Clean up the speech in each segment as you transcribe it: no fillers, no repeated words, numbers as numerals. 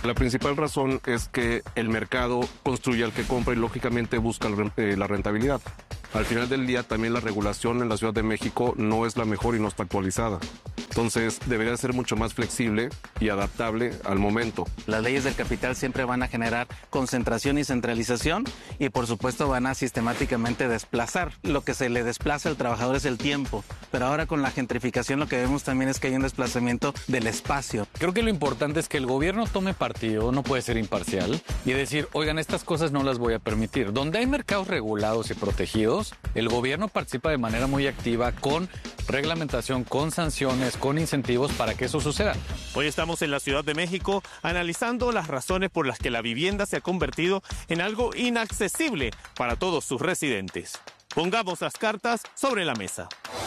La principal razón es que el mercado construye al que compra y lógicamente busca la rentabilidad. Al final del día también la regulación en la Ciudad de México no es la mejor y no está actualizada. Entonces debería ser mucho más flexible y adaptable al momento. Las leyes del capital siempre van a generar concentración y centralización y por supuesto van a sistemáticamente desplazar. Lo que se le desplaza al trabajador es el tiempo, pero ahora con la gentrificación lo que vemos también es que hay un desplazamiento del espacio. Creo que lo importante es que el gobierno tome partido, no puede ser imparcial, y decir, oigan, estas cosas no las voy a permitir. Donde hay mercados regulados y protegidos, el gobierno participa de manera muy activa con reglamentación, con sanciones, con incentivos para que eso suceda. Hoy estamos en la Ciudad de México analizando las razones por las que la vivienda se ha convertido en algo inaccesible para todos sus residentes. Pongamos las cartas sobre la mesa.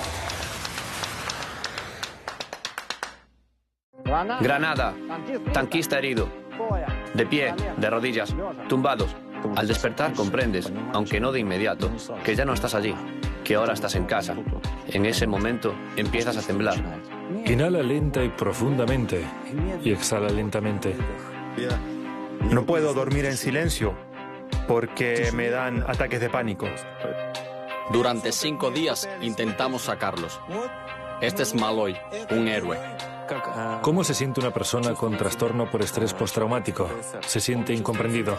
Granada, tanquista herido, de pie, de rodillas, tumbados. Al despertar comprendes, aunque no de inmediato, que ya no estás allí, que ahora estás en casa. En ese momento empiezas a temblar. Inhala lenta y profundamente y exhala lentamente. No puedo dormir en silencio porque me dan ataques de pánico. Durante 5 días intentamos sacarlos. Este es Maloy, un héroe. ¿Cómo se siente una persona con trastorno por estrés postraumático? Se siente incomprendido.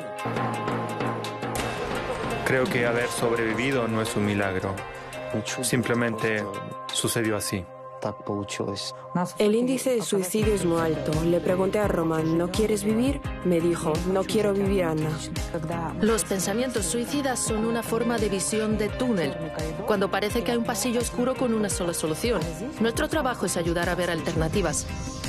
Creo que haber sobrevivido no es un milagro. Simplemente sucedió así. El índice de suicidio es muy alto. Le pregunté a Roman, ¿no quieres vivir? Me dijo, no quiero vivir, Ana. Los pensamientos suicidas son una forma de visión de túnel, cuando parece que hay un pasillo oscuro con una sola solución. Nuestro trabajo es ayudar a ver alternativas.